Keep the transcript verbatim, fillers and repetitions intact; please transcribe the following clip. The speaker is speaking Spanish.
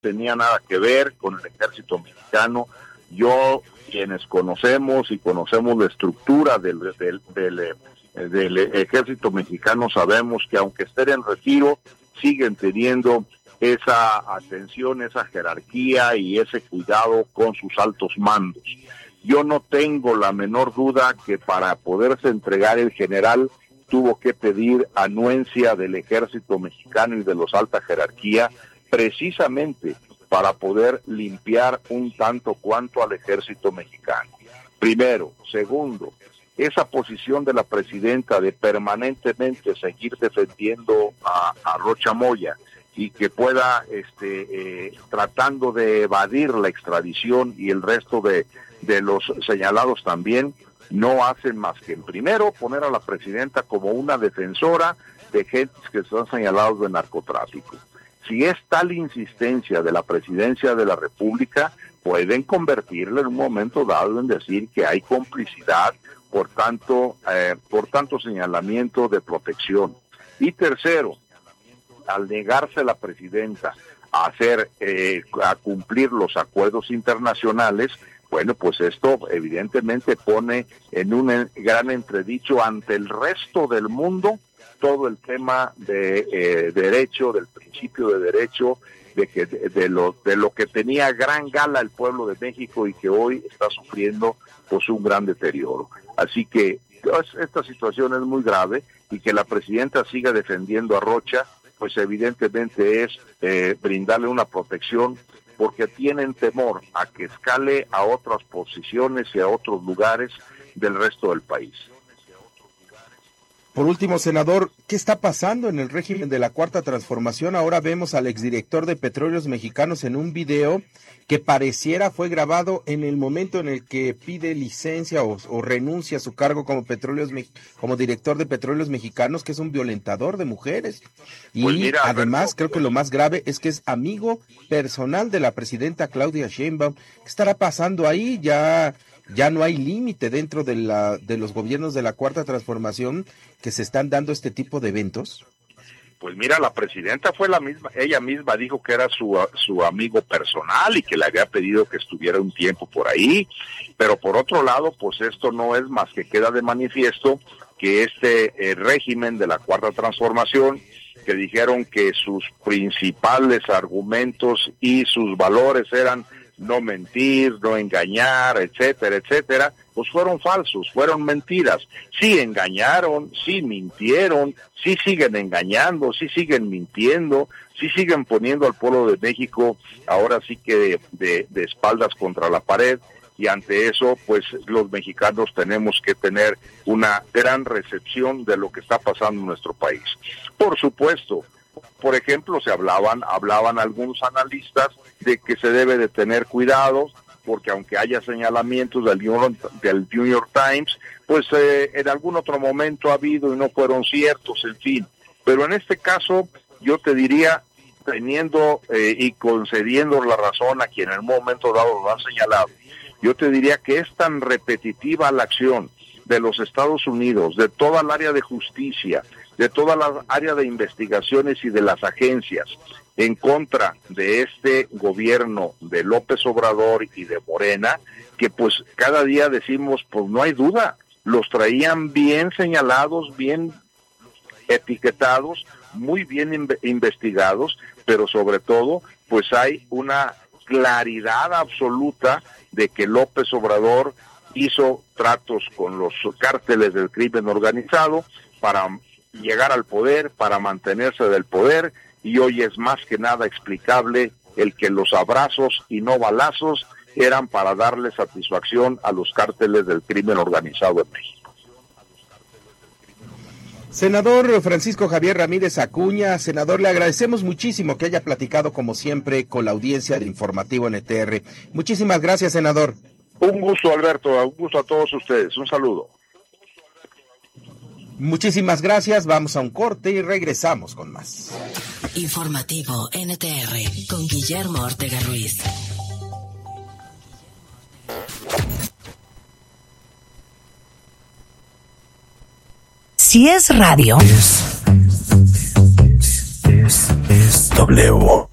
tenía nada que ver con el ejército mexicano. Yo, quienes conocemos y conocemos la estructura del, del, del, del ejército mexicano, sabemos que aunque estén en retiro, siguen teniendo esa atención, esa jerarquía y ese cuidado con sus altos mandos. Yo no tengo la menor duda que para poderse entregar el general tuvo que pedir anuencia del ejército mexicano y de los alta jerarquía, precisamente para poder limpiar un tanto cuanto al ejército mexicano. Primero. Segundo, esa posición de la presidenta de permanentemente seguir defendiendo a, a Rocha Moya y que pueda, este, eh, tratando de evadir la extradición y el resto de, de los señalados también, no hacen más que, en primero, poner a la presidenta como una defensora de gentes que están señalados de narcotráfico. Si es tal insistencia de la presidencia de la República, pueden convertirla en un momento dado en decir que hay complicidad por tanto, eh, por tanto señalamiento de protección. Y tercero, al negarse la presidenta a hacer, eh, a cumplir los acuerdos internacionales, bueno, pues esto evidentemente pone en un gran entredicho ante el resto del mundo todo el tema de eh, derecho, del principio de derecho, de que de, de lo de lo que tenía gran gala el pueblo de México y que hoy está sufriendo pues un gran deterioro. Así que pues, esta situación es muy grave y que la presidenta siga defendiendo a Rocha, pues evidentemente es eh, brindarle una protección, porque tienen temor a que escale a otras posiciones y a otros lugares del resto del país. Por último, senador, ¿qué está pasando en el régimen de la Cuarta Transformación? Ahora vemos al exdirector de Petróleos Mexicanos en un video que pareciera fue grabado en el momento en el que pide licencia o, o renuncia a su cargo como Petróleos como director de Petróleos Mexicanos, que es un violentador de mujeres. Y pues mira, además, Alberto, creo que lo más grave es que es amigo personal de la presidenta Claudia Sheinbaum. ¿Qué estará pasando ahí? Ya... Ya no hay límite dentro de la de los gobiernos de la Cuarta Transformación que se están dando este tipo de eventos. Pues mira, la presidenta fue la misma, ella misma dijo que era su, su amigo personal y que le había pedido que estuviera un tiempo por ahí, pero por otro lado, pues esto no es más que queda de manifiesto que este eh, régimen de la Cuarta Transformación, que dijeron que sus principales argumentos y sus valores eran no mentir, no engañar, etcétera, etcétera, pues fueron falsos, fueron mentiras. Sí engañaron, sí mintieron, sí siguen engañando, sí siguen mintiendo, sí siguen poniendo al pueblo de México ahora sí que de, de, de espaldas contra la pared, y ante eso, pues los mexicanos tenemos que tener una gran recepción de lo que está pasando en nuestro país. Por supuesto, por ejemplo, se hablaban, hablaban algunos analistas de que se debe de tener cuidado, porque aunque haya señalamientos del New York, del New York Times, pues eh, en algún otro momento ha habido y no fueron ciertos, en fin. Pero en este caso, yo te diría, teniendo eh, y concediendo la razón a quien en un momento dado lo han señalado, yo te diría que es tan repetitiva la acción de los Estados Unidos, de toda el área de justicia, de toda la área de investigaciones y de las agencias en contra de este gobierno de López Obrador y de Morena, que pues cada día decimos, pues no hay duda, los traían bien señalados, bien etiquetados, muy bien in- investigados, pero sobre todo, pues hay una claridad absoluta de que López Obrador hizo tratos con los cárteles del crimen organizado para llegar al poder, para mantenerse del poder, y hoy es más que nada explicable el que los abrazos y no balazos eran para darle satisfacción a los cárteles del crimen organizado en México. Senador Francisco Javier Ramírez Acuña, senador, le agradecemos muchísimo que haya platicado como siempre con la audiencia del Informativo N T R. Muchísimas gracias, senador. Un gusto, Alberto, un gusto a todos ustedes, un saludo. Muchísimas gracias, vamos a un corte y regresamos con más. Informativo N T R con Guillermo Ortega Ruiz. Si es radio, es, es, es W.